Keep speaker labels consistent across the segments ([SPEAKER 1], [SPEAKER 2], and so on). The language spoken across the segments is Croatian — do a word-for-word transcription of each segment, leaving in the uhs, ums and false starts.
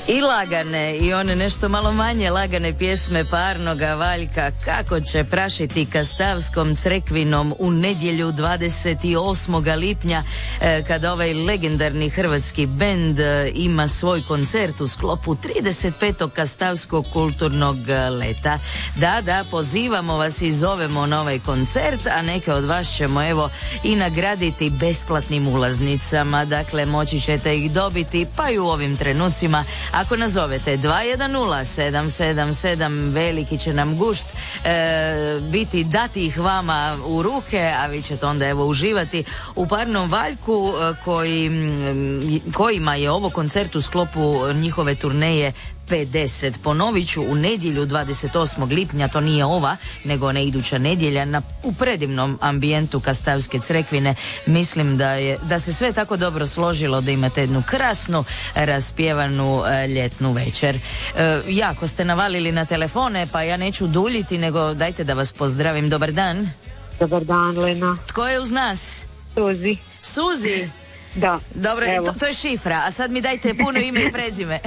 [SPEAKER 1] I lagane i one nešto malo manje lagane pjesme Parnoga Valjka Kako će prašiti Kastavskom Crekvinom u nedjelju dvadeset osmog lipnja eh, kada ovaj legendarni hrvatski bend eh, ima svoj koncert u sklopu trideset petog Kastavskog kulturnog leta. Da, da, pozivamo vas i zovemo na ovaj koncert, a neke od vas ćemo evo i nagraditi besplatnim ulaznicama, dakle moći ćete ih dobiti pa i u ovim trenucima. Ako nazovete dva jedan nula sedam sedam sedam, veliki će nam gušt e, biti dati ih vama u ruke, a vi ćete onda evo uživati u Parnom Valjku koji, kojima je ovo koncert u sklopu njihove turneje pedeset. Ponovit ću, u nedjelju dvadeset osmog lipnja, to nije ova, nego ne iduća nedjelja, na, u predivnom ambijentu Kastavske Crekvine. Mislim da je, da se sve tako dobro složilo da imate jednu krasnu, raspjevanu e, ljetnu večer. E, jako ste navalili na telefone, pa ja neću duljiti, nego dajte da vas pozdravim. Dobar dan.
[SPEAKER 2] Dobar dan, Lena.
[SPEAKER 1] Tko je uz nas?
[SPEAKER 2] Suzi.
[SPEAKER 1] Suzi?
[SPEAKER 2] Da.
[SPEAKER 1] Dobro, to, to je šifra, a sad mi dajte puno ime i prezime.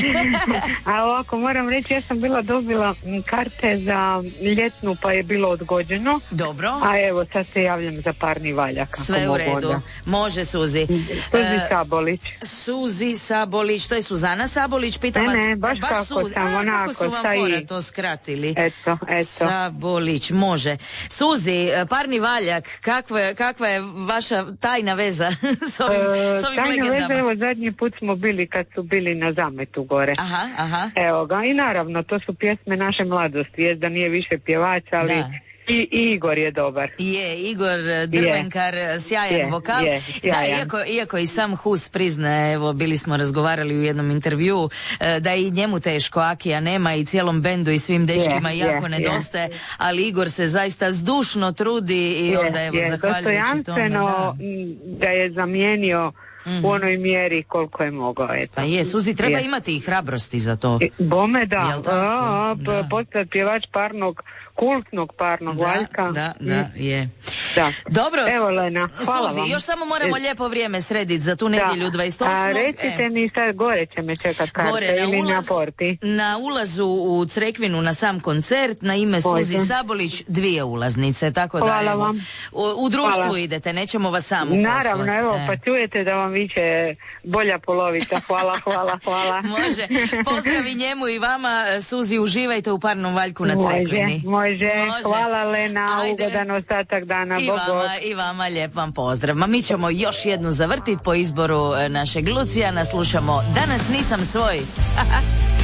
[SPEAKER 2] A ovako, moram reći, ja sam bila dobila karte za ljetnu, pa je bilo odgođeno.
[SPEAKER 1] Dobro.
[SPEAKER 2] A evo, sad se javljam za Parni Valjak.
[SPEAKER 1] Sve u redu. Onda. Može, Suzi.
[SPEAKER 2] Suzi uh, Sabolić.
[SPEAKER 1] Suzi Sabolić, to je Suzana Sabolić, pitam vas.
[SPEAKER 2] Ne, ne, baš, baš kako Suzi. Sam,
[SPEAKER 1] a,
[SPEAKER 2] onako,
[SPEAKER 1] kako su vam fora to skratili?
[SPEAKER 2] Eto, eto.
[SPEAKER 1] Sabolić, može. Suzi, Parni Valjak, kakva, kakva je vaša tajna veza s ovim, uh, s ovim
[SPEAKER 2] tajna
[SPEAKER 1] legendama?
[SPEAKER 2] Veza, evo, zadnji put smo bili kad su bili na Zametu gore.
[SPEAKER 1] Aha, aha.
[SPEAKER 2] Evo ga, i naravno, to su pjesme naše mladosti, jest da nije više pjevač, ali... Da. I, I Igor je dobar.
[SPEAKER 1] Je, Igor Drvenkar, je. Sjajan je, vokal. Je, da, iako, iako i sam Hus prizna, evo, bili smo razgovarali u jednom intervjuu, da i njemu teško, Akija nema i cijelom bendu i svim dečkima je, jako je, nedostaje, je. Ali Igor se zaista zdušno trudi i je, onda evo, je. Zahvaljujući tome. Da.
[SPEAKER 2] da je zamijenio Mm-hmm. u onoj mjeri koliko je mogao. Eto.
[SPEAKER 1] Pa je, Suzi, treba je. imati i hrabrosti za to.
[SPEAKER 2] Bome da, da. Postati pjevač Parnog, kultnog Parnog
[SPEAKER 1] da,
[SPEAKER 2] Valjka.
[SPEAKER 1] Da, da, je.
[SPEAKER 2] Da.
[SPEAKER 1] Dobro,
[SPEAKER 2] evo Lena, hvala
[SPEAKER 1] Suzi,
[SPEAKER 2] vam.
[SPEAKER 1] još samo moramo e. lijepo vrijeme srediti za tu nedjelju dvadeset osmog.
[SPEAKER 2] A recite e. mi sad, gore će me čekat karte gore, ili na, ulaz, na porti?
[SPEAKER 1] Na ulazu u Crekvinu na sam koncert, na ime Pođe. Suzi Sabolić, dvije ulaznice, tako da
[SPEAKER 2] hvala
[SPEAKER 1] evo,
[SPEAKER 2] vam.
[SPEAKER 1] U, u društvu hvala. Idete, nećemo vas samo
[SPEAKER 2] naravno,
[SPEAKER 1] poslati.
[SPEAKER 2] Evo,
[SPEAKER 1] e.
[SPEAKER 2] pa čujete da vam viče bolja polovica. Hvala, hvala, hvala.
[SPEAKER 1] Može. Pozdravi njemu i vama, Suzi, uživajte u Parnom Valjku na
[SPEAKER 2] može,
[SPEAKER 1] Crekvini.
[SPEAKER 2] Može, može. Hvala Lena, ajde. Ugodan ostatak dana.
[SPEAKER 1] I
[SPEAKER 2] Bog
[SPEAKER 1] vama, i vama lijep vam pozdrav. Ma mi ćemo još jednu zavrtiti po izboru našeg Lucijana. Slušamo Danas nisam svoj.